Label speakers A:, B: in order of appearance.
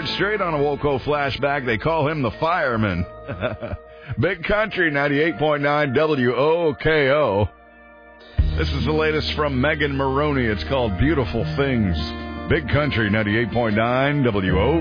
A: George Strait on a Woco flashback. They call him the fireman. Big Country 98.9 WOKO. This is the latest from Megan Maroney. It's called Beautiful Things. Big Country 98.9 WOKO.